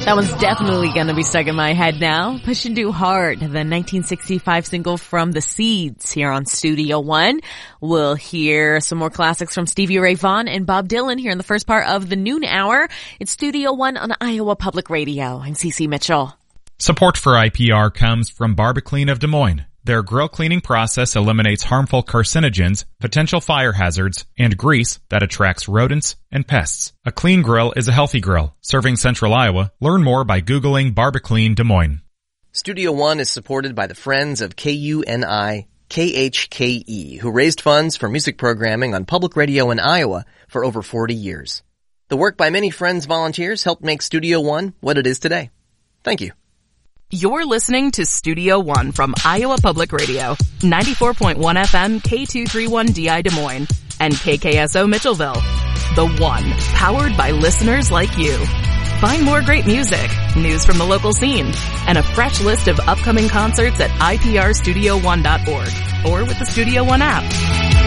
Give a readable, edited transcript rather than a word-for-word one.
That one's definitely gonna be stuck in my head now. Pushing Too Hard, the 1965 single from The Seeds here on Studio One. We'll hear some more classics from Stevie Ray Vaughan and Bob Dylan here in the first part of the noon hour. It's Studio One on Iowa Public Radio. I'm Cece Mitchell. Support for IPR comes from Barbaclean of Des Moines. Their grill cleaning process eliminates harmful carcinogens, potential fire hazards, and grease that attracts rodents and pests. A clean grill is a healthy grill. Serving Central Iowa. Learn more by Googling Barbaclean Des Moines. Studio One is supported by the Friends of KUNI KHKE, who raised funds for music programming on public radio in Iowa for over 40 years. The work by many Friends volunteers helped make Studio One what it is today. Thank you. You're listening to Studio One from Iowa Public Radio, 94.1 FM K231DI Des Moines, and KKSO Mitchellville. The One, powered by listeners like you. Find more great music, news from the local scene, and a fresh list of upcoming concerts at iprstudio1.org or with the Studio One app.